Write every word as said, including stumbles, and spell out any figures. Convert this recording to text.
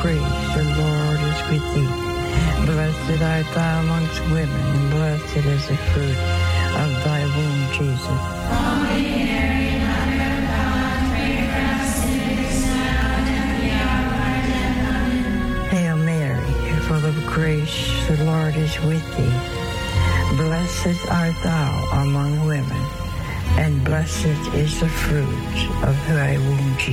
grace, the Lord is with thee. Blessed art thou amongst women, and blessed is the fruit of thy womb, Jesus. Holy Mary, Mother of God, pray for us sinners now and at the hour of our death. Amen. Hail Mary, full of grace, the Lord is with thee. Blessed art thou among women, and blessed is the fruit of thy womb, Jesus.